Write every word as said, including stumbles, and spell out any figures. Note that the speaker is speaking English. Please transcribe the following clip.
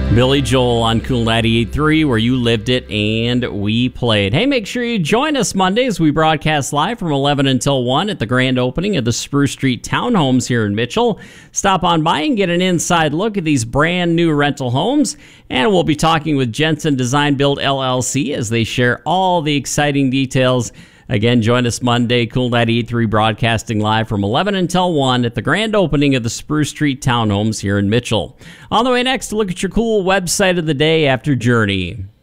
Billy Joel on Cool ninety-eight point three, where you lived it and we played. Hey, make sure you join us Mondays. We broadcast live from eleven until one at the grand opening of the Spruce Street Townhomes here in Mitchell. Stop on by and get an inside look at these brand new rental homes. And we'll be talking with Jensen Design Build L L C as they share all the exciting details. Again, join us Monday, Cool ninety-eight point three broadcasting live from eleven until one at the grand opening of the Spruce Street Townhomes here in Mitchell. On the way next, look at your cool website of the day after Journey.